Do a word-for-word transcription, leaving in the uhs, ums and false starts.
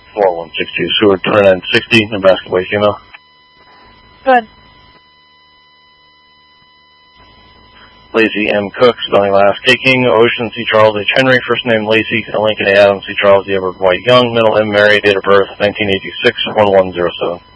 four one six two. Seward twenty-nine sixty, Nebraska Way female. Good. Lacey M. Cook, spelling last K. King, Ocean C. Charles H. Henry, first name Lacey, Lincoln A. Adams C. Charles D. Edward White Young, middle M. Mary, date of birth nineteen eighty-six, one one zero seven.